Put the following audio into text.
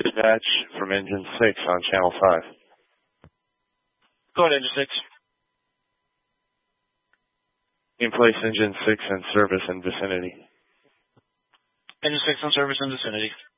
Dispatch from Engine 6 on Channel 5. Go ahead, Engine 6. In place Engine 6 and service in vicinity. Engine 6 on service in vicinity.